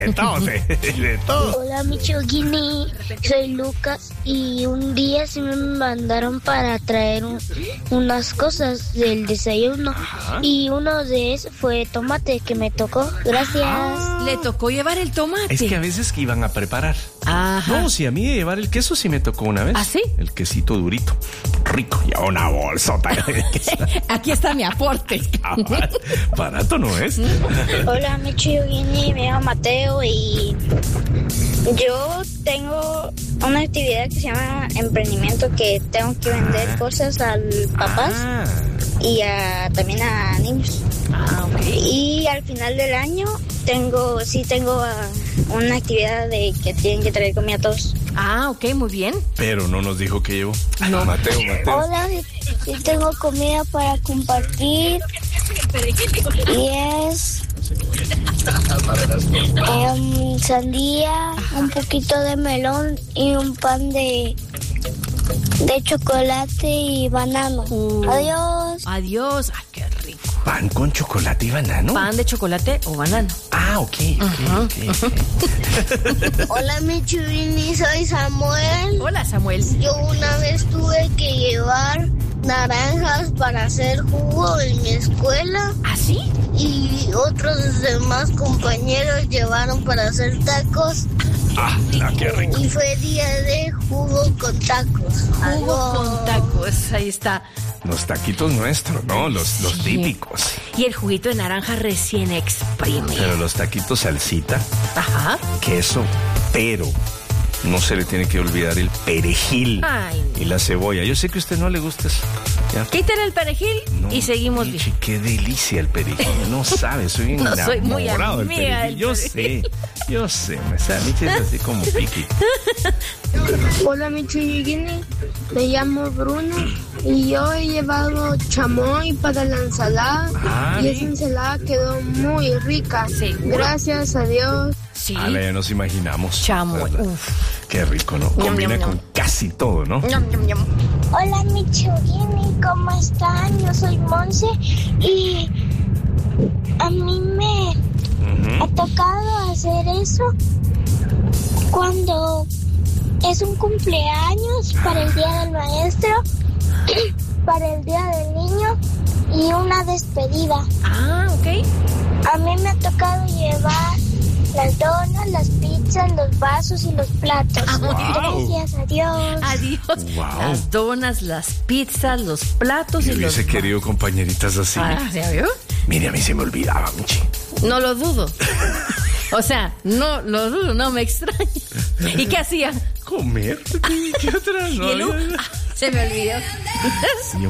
Entonces, de todo. Hola, mi Choguini, soy Lucas y un día sí me mandaron para traer unas cosas del desayuno. Ajá. Y uno de esos fue tomate que me tocó. Gracias. Le tocó llevar el tomate. Es que a veces que iban a preparar. Ajá. No, sí, a mí de llevar el queso sí me tocó una vez. ¿Ah, sí? El quesito durito, rico, y a una bolsota. Aquí está mi aporte. Barato no es. Hola, mi Choguini, me llamo Mateo y yo tengo una actividad que se llama emprendimiento, que tengo que vender cosas a papás y también a niños. Ok. Y al final del año tengo una actividad de que tienen que traer comida a todos. Ok, muy bien. Pero no nos dijo que llevó. No. Mateo. Hola, sí tengo comida para compartir y es sandía, un poquito de melón y un pan de chocolate y banano. Adiós. Adiós. Ay, qué rico. ¿Pan con chocolate y banano? ¿Pan de chocolate o banano? Ok. Hola, mi Chubini, soy Samuel. Hola, Samuel. Yo una vez tuve que llevar naranjas para hacer jugo en mi escuela ¿Ah, sí? y otros demás compañeros llevaron para hacer tacos Qué rico. y fue día de jugo con tacos. Jugo con tacos. Ahí está. Los taquitos nuestros, ¿no? Los típicos. Y el juguito de naranja recién exprimido. Pero los taquitos salsita, Ajá. queso, pero no se le tiene que olvidar el perejil Ay, y la cebolla. Yo sé que a usted no le gusta eso. ¿Ya? quítale el perejil No, y seguimos bien. Michi, qué delicia el perejil. No sabes, soy bien No, soy muy enamorado del amiga perejil. del Yo sé. Michi es así como piqui. Hola, mi Chuyiguini, me llamo Bruno y yo he llevado chamoy para la ensalada y esa ensalada quedó muy rica. ¿Seguro? Gracias a Dios. Sí. Ya nos imaginamos. Chamoy. ¿Verdad? Uf. Qué rico, ¿no? Ñam, Combina ñam, con ñam. casi todo, ¿no? Ñam, ñam, ñam. Hola, mi Choguini, ¿cómo están? Yo soy Monse y a mí me ha tocado hacer eso cuando es un cumpleaños para el Día del Maestro, para el Día del Niño y una despedida. Ok. A mí me ha tocado llevar las donas, las pizzas, los vasos y los platos. wow. Gracias, adiós. Adiós. Wow. Las donas, las pizzas, los platos Yo y los... hubiese querido compañeritas así. ¿Ya vio? Mire, a mí se me olvidaba, Michi. No lo dudo. O sea, no lo dudo, no me extraña. ¿Y qué hacía? Comer. ¿Qué otra? Y el se me olvidó. Yo